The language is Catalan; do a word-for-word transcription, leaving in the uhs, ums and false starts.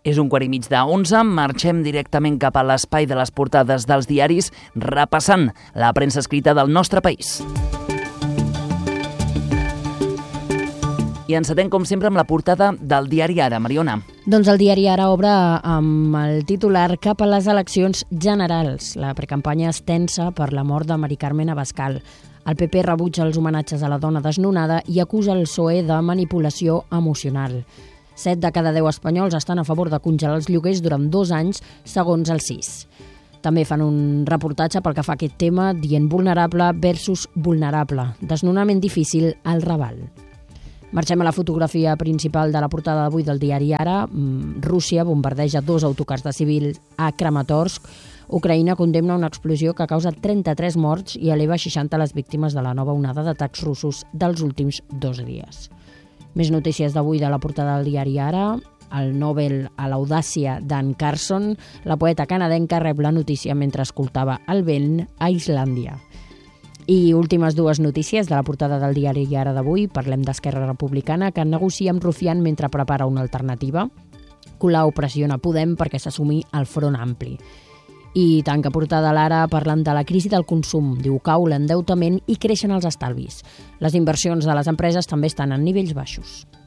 És un quart i mig d'onze, marxem directament cap a l'espai de les portades dels diaris, repassant la premsa escrita del nostre país. I encetem, com sempre, amb la portada del diari Ara. Mariona. Doncs el diari Ara obre amb el titular Cap a les eleccions generals. La precampanya es tensa per la mort de Mari Carmen Abascal. El P P rebutja els homenatges a la dona desnonada i acusa el P S O E de manipulació emocional. Set de cada deu espanyols estan a favor de congelar els lloguers durant dos anys, segons el C I S. També fan un reportatge pel que fa a aquest tema, dient vulnerable versus vulnerable. Desnonament difícil al Raval. Marxem a la fotografia principal de la portada d'avui del diari Ara. Rússia bombardeja dos autocars de civils a Kramatorsk. Ucraïna condemna una explosió que causa trenta-tres morts i eleva a seixanta les víctimes de la nova onada d'atacs russos dels últims dos dies. Més notícies d'avui de la portada del diari Ara. El Nobel a l'audàcia d'Anne Carson. La poeta canadenca rep la notícia mentre escoltava el vent a Islàndia. I últimes dues notícies de la portada del diari Ara d'avui. Parlem d'Esquerra Republicana, que negocia amb Rufián mentre prepara una alternativa. Colau pressiona Podem perquè s'assumi el Front Ampli. I tanca portada l'Ara parlant de la crisi del consum. Diu cau l'endeutament i creixen els estalvis. Les inversions de les empreses també estan en nivells baixos.